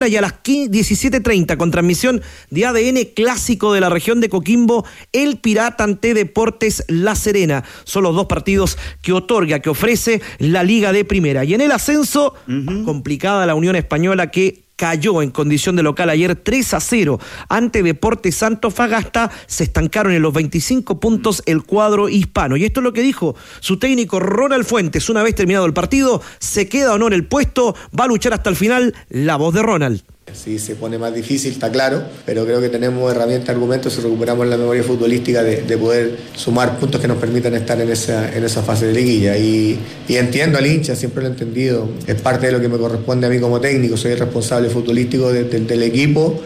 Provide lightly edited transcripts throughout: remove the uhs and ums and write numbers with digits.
y a las 17:30 con transmisión de ADN clásico de la región de Coquimbo, el Pirata ante Deportes La Serena. Son los dos partidos que ofrece la Liga de Primera. Y en el ascenso, complicada la Unión Española, que cayó en condición de local ayer 3-0 ante Deportes Antofagasta. Se estancaron en los 25 puntos el cuadro hispano. Y esto es lo que dijo su técnico Ronald Fuentes una vez terminado el partido. ¿Se queda o no en el puesto? ¿Va a luchar hasta el final? La voz de Ronald. Sí, se pone más difícil, está claro, pero creo que tenemos herramientas, argumentos, si recuperamos la memoria futbolística de poder sumar puntos que nos permitan estar en esa fase de liguilla. Y entiendo al hincha, siempre lo he entendido, es parte de lo que me corresponde a mí como técnico, soy el responsable futbolístico del equipo,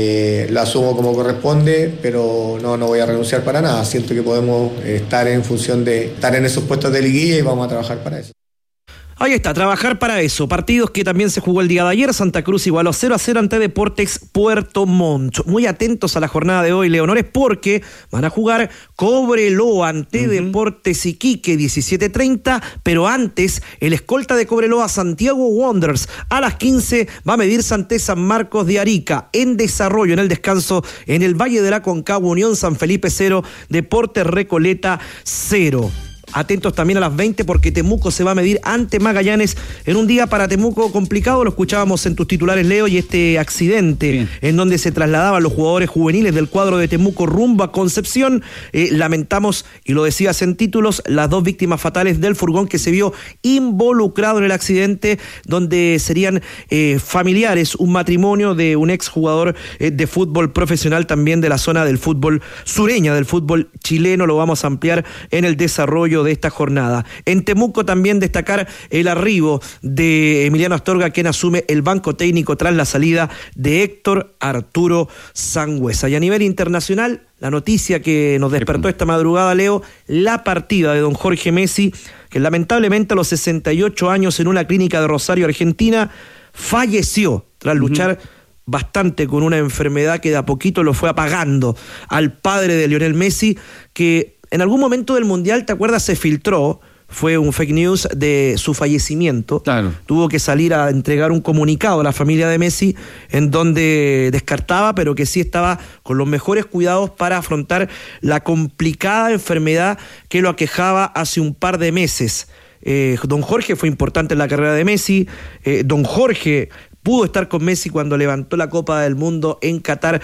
lo asumo como corresponde, pero no voy a renunciar para nada. Siento que podemos estar en función de estar en esos puestos de liguilla y vamos a trabajar para eso. Ahí está, trabajar para eso. Partidos que también se jugó el día de ayer. Santa Cruz igualó 0-0 ante Deportes Puerto Montt. Muy atentos a la jornada de hoy, Leonores, porque van a jugar Cobreloa ante Deportes Iquique, 17:30, pero antes el escolta de Cobreloa, Santiago Wanderers, a las 15 va a medirse ante San Marcos de Arica. En desarrollo, en el descanso, en el Valle de la Concagua, Unión San Felipe 0, Deportes Recoleta 0. Atentos también a las 20 porque Temuco se va a medir ante Magallanes en un día para Temuco complicado. Lo escuchábamos en tus titulares, Leo, y este accidente en donde se trasladaban los jugadores juveniles del cuadro de Temuco rumbo a Concepción. Lamentamos, y lo decías en títulos, las dos víctimas fatales del furgón que se vio involucrado en el accidente, donde serían familiares, un matrimonio de un exjugador de fútbol profesional también de la zona del fútbol sureña, del fútbol chileno. Lo vamos a ampliar en el desarrollo de esta jornada. En Temuco también destacar el arribo de Emiliano Astorga, quien asume el banco técnico tras la salida de Héctor Arturo Sangüesa. Y a nivel internacional, la noticia que nos despertó esta madrugada, Leo, la partida de don Jorge Messi, que lamentablemente a los 68 años en una clínica de Rosario, Argentina, falleció tras luchar bastante con una enfermedad que de a poquito lo fue apagando al padre de Lionel Messi, que en algún momento del Mundial, ¿te acuerdas? Se filtró, fue un fake news de su fallecimiento. Claro. Tuvo que salir a entregar un comunicado a la familia de Messi en donde descartaba, pero que sí estaba con los mejores cuidados para afrontar la complicada enfermedad que lo aquejaba hace un par de meses. Don Jorge fue importante en la carrera de Messi. Don Jorge pudo estar con Messi cuando levantó la Copa del Mundo en Qatar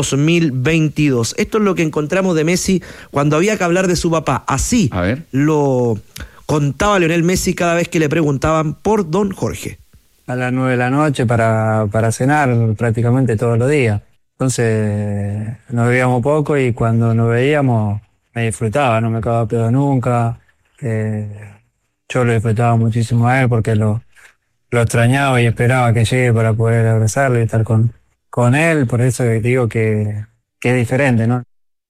2022. Esto es lo que encontramos de Messi cuando había que hablar de su papá. Así lo contaba Lionel Messi cada vez que le preguntaban por don Jorge. A las 9 de la noche para cenar prácticamente todos los días. Entonces nos veíamos poco y cuando nos veíamos me disfrutaba, no me cagaba pedo nunca. Yo lo disfrutaba muchísimo a él porque lo extrañaba y esperaba que llegue para poder abrazarlo y estar con él. Por eso digo que es diferente, ¿no?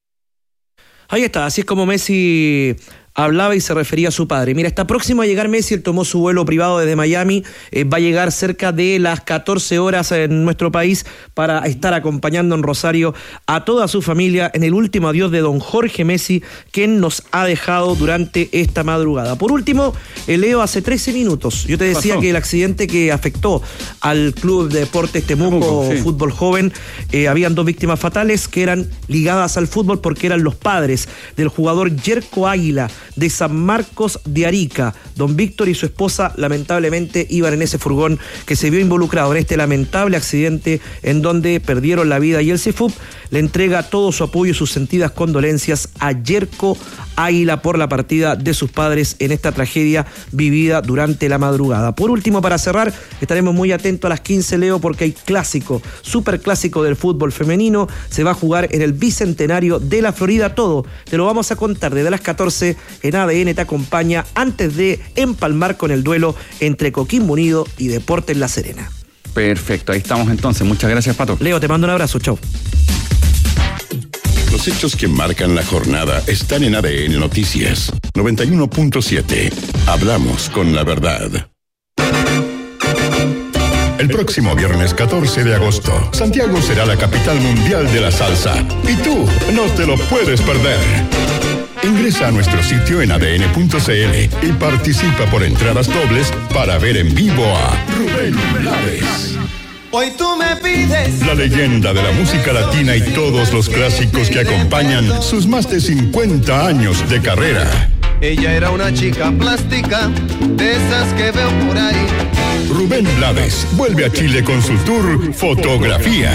Ahí está, así es como Messi hablaba y se refería a su padre. Mira, está próximo a llegar Messi, él tomó su vuelo privado desde Miami, va a llegar cerca de las 14 horas en nuestro país para estar acompañando en Rosario a toda su familia en el último adiós de don Jorge Messi, quien nos ha dejado durante esta madrugada. Por último, Leo, hace 13 minutos, yo te decía que el accidente que afectó al Club de Deportes Temuco, Fútbol Joven, habían dos víctimas fatales que eran ligadas al fútbol porque eran los padres del jugador Yerko Águila de San Marcos de Arica. Don Víctor y su esposa lamentablemente iban en ese furgón que se vio involucrado en este lamentable accidente en donde perdieron la vida, y el CIFUP le entrega todo su apoyo y sus sentidas condolencias a Yerko Águila por la partida de sus padres en esta tragedia vivida durante la madrugada. Por último, para cerrar, estaremos muy atentos a las 15, Leo, porque hay clásico, superclásico del fútbol femenino, se va a jugar en el Bicentenario de la Florida. Todo te lo vamos a contar desde las 14 en ADN te acompaña, antes de empalmar con el duelo entre Coquimbo Unido y Deportes La Serena. Perfecto, ahí estamos entonces. Muchas gracias, Pato. Leo, te mando un abrazo, chao. Los hechos que marcan la jornada están en ADN Noticias 91.7. Hablamos con la verdad. El próximo viernes 14 de agosto, Santiago será la capital mundial de la salsa. Y tú no te lo puedes perder. Ingresa a nuestro sitio en adn.cl y participa por entradas dobles para ver en vivo a Rubén Blades. Hoy tú me pides. La leyenda de la música latina y todos los clásicos que acompañan sus más de 50 años de carrera. Ella era una chica plástica, de esas que veo por ahí. Rubén Blades vuelve a Chile con su tour Fotografía.